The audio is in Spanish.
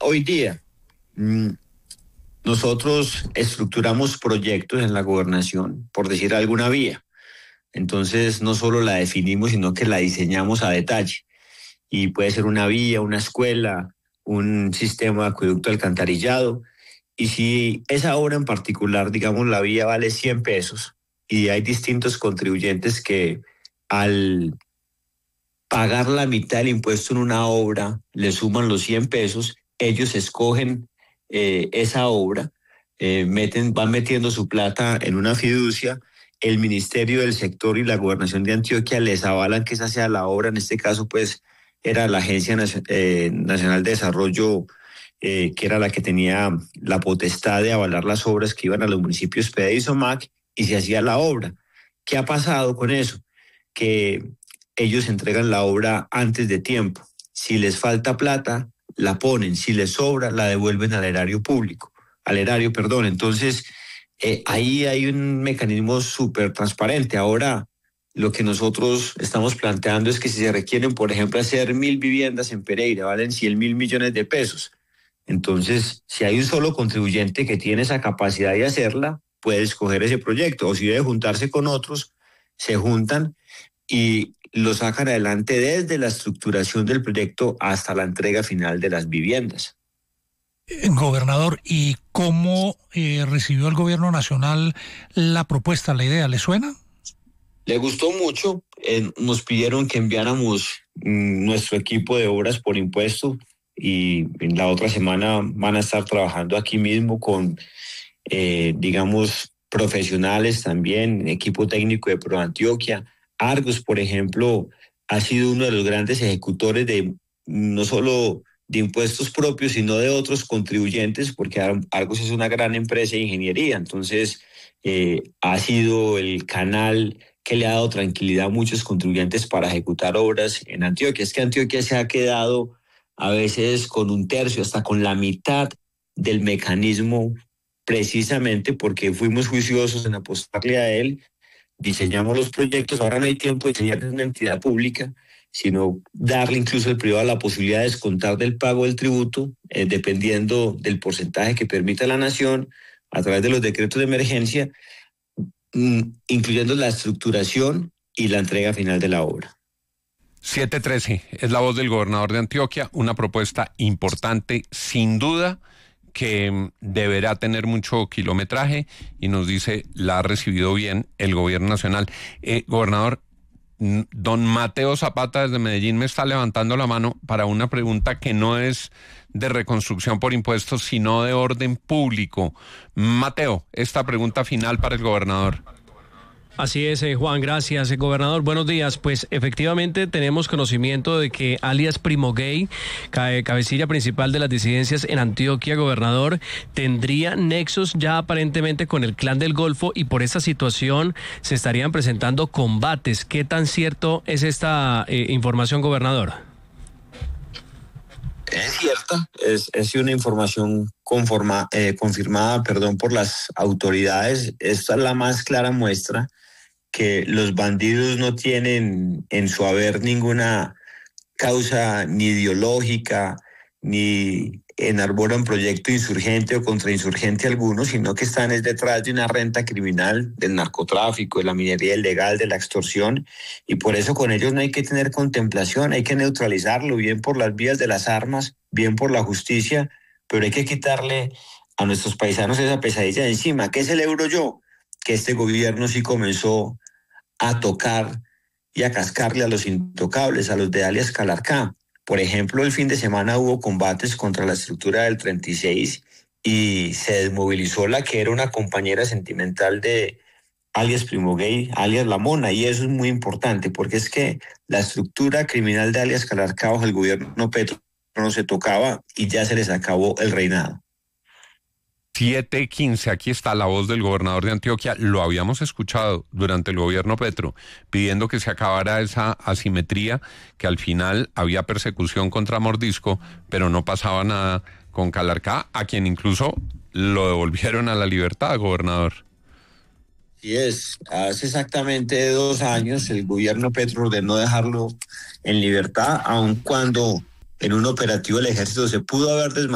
hoy día. Nosotros estructuramos proyectos en la gobernación, por decir alguna vía. Entonces, no solo la definimos, sino que la diseñamos a detalle. Y puede ser una vía, una escuela, un sistema de acueducto alcantarillado. Y si esa obra en particular, digamos, la vía vale 100 pesos y hay distintos contribuyentes que al pagar la mitad del impuesto en una obra le suman los 100 pesos, ellos escogen esa obra, van metiendo su plata en una fiducia, el Ministerio del Sector y la Gobernación de Antioquia les avalan que esa sea la obra. En este caso, pues, era la Agencia Nacional de Desarrollo, que era la que tenía la potestad de avalar las obras que iban a los municipios PDI y SOMAC, y se hacía la obra. ¿Qué ha pasado con eso? Que ellos entregan la obra antes de tiempo. Si les falta plata, la ponen. Si les sobra, la devuelven al erario público. Al erario, perdón. Entonces, ahí hay un mecanismo súper transparente. Ahora, lo que nosotros estamos planteando es que si se requieren, por ejemplo, hacer 1.000 viviendas en Pereira, valen 100.000 millones de pesos. Entonces, si hay un solo contribuyente que tiene esa capacidad de hacerla, puede escoger ese proyecto. O si debe juntarse con otros, se juntan y lo sacan adelante desde la estructuración del proyecto hasta la entrega final de las viviendas. Gobernador, ¿y cómo recibió el gobierno nacional la propuesta, la idea? ¿Le suena? Le gustó mucho. Nos pidieron que enviáramos nuestro equipo de obras por impuesto y en la otra semana van a estar trabajando aquí mismo con, digamos, profesionales también, equipo técnico de ProAntioquia. Argos, por ejemplo, ha sido uno de los grandes ejecutores de no solo de impuestos propios, sino de otros contribuyentes, porque Argos es una gran empresa de ingeniería. Entonces, ha sido el canal que le ha dado tranquilidad a muchos contribuyentes para ejecutar obras en Antioquia. Es que Antioquia se ha quedado a veces con un tercio, hasta con la mitad del mecanismo, precisamente porque fuimos juiciosos en apostarle a él. Diseñamos los proyectos, ahora no hay tiempo de diseñar una entidad pública, sino darle incluso al privado la posibilidad de descontar del pago del tributo, dependiendo del porcentaje que permita la nación, a través de los decretos de emergencia, incluyendo la estructuración y la entrega final de la obra. 7:13, es la voz del gobernador de Antioquia, una propuesta importante, sin duda, que deberá tener mucho kilometraje y nos dice, la ha recibido bien el gobierno nacional. Gobernador, don Mateo Zapata desde Medellín me está levantando la mano para una pregunta que no es de reconstrucción por impuestos, sino de orden público. Mateo, esta pregunta final para el gobernador. Así es, Juan, gracias. Gobernador, buenos días. Pues efectivamente tenemos conocimiento de que alias Primo Gay, cabecilla principal de las disidencias en Antioquia, gobernador, tendría nexos ya aparentemente con el Clan del Golfo y por esta situación se estarían presentando combates. ¿Qué tan cierto es esta información, gobernador? Es cierta, es una información confirmada, por las autoridades. Esta es la más clara muestra que los bandidos no tienen en su haber ninguna causa ni ideológica, ni enarbolan proyecto insurgente o contrainsurgente alguno, sino que están detrás de una renta criminal, del narcotráfico, de la minería ilegal, de la extorsión, y por eso con ellos no hay que tener contemplación, hay que neutralizarlo, bien por las vías de las armas, bien por la justicia, pero hay que quitarle a nuestros paisanos esa pesadilla de encima. ¿Qué celebro yo? Que este gobierno sí comenzó a tocar y a cascarle a los intocables, a los de alias Calarcá. Por ejemplo, el fin de semana hubo combates contra la estructura del 36 y se desmovilizó la que era una compañera sentimental de alias Primo Gay, alias La Mona, y eso es muy importante porque es que la estructura criminal de alias Calarcá bajo el gobierno Petro no se tocaba y ya se les acabó el reinado. 7:15, aquí está la voz del gobernador de Antioquia. Lo habíamos escuchado durante el gobierno Petro, pidiendo que se acabara esa asimetría, que al final había persecución contra Mordisco, pero no pasaba nada con Calarcá, a quien incluso lo devolvieron a la libertad, gobernador. Sí es, hace exactamente 2 años el gobierno Petro ordenó dejarlo en libertad, aun cuando en un operativo del ejército se pudo haber desmantelado